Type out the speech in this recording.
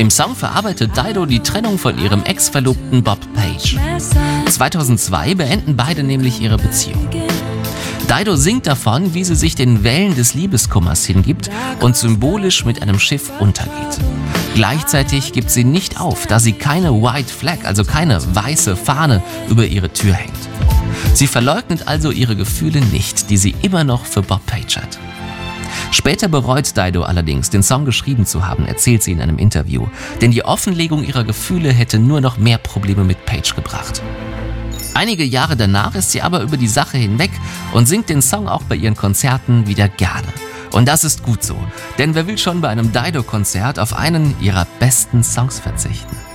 Im Song verarbeitet Dido die Trennung von ihrem Ex-Verlobten Bob Page. 2002 beenden beide nämlich ihre Beziehung. Dido singt davon, wie sie sich den Wellen des Liebeskummers hingibt und symbolisch mit einem Schiff untergeht. Gleichzeitig gibt sie nicht auf, da sie keine White Flag, also keine weiße Fahne, über ihre Tür hängt. Sie verleugnet also ihre Gefühle nicht, die sie immer noch für Bob Page hat. Später bereut Dido allerdings, den Song geschrieben zu haben, erzählt sie in einem Interview. Denn die Offenlegung ihrer Gefühle hätte nur noch mehr Probleme mit Page gebracht. Einige Jahre danach ist sie aber über die Sache hinweg und singt den Song auch bei ihren Konzerten wieder gerne. Und das ist gut so, denn wer will schon bei einem Dido-Konzert auf einen ihrer besten Songs verzichten?